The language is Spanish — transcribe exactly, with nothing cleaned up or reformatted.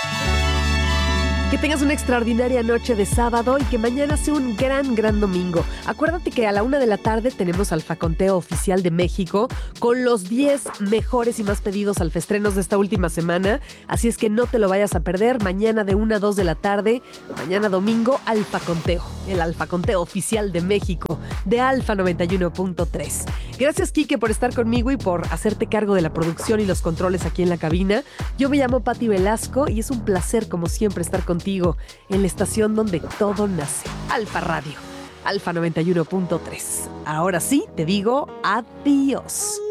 Que tengas una extraordinaria noche de sábado y que mañana sea un gran, gran domingo. Acuérdate que a la una de la tarde tenemos Alfaconteo Oficial de México con los diez mejores y más pedidos alfestrenos de esta última semana. Así es que no te lo vayas a perder. Mañana de una a dos de la tarde, mañana domingo, Alfaconteo. El Alfaconteo Oficial de México de Alfa noventa y uno punto tres. Gracias, Quique, por estar conmigo y por hacerte cargo de la producción y los controles aquí en la cabina. Yo me llamo Pati Velasco y es un placer, como siempre, estar contigo en la estación donde todo nace. Alfa Radio, Alfa noventa y uno punto tres. Ahora sí, te digo adiós.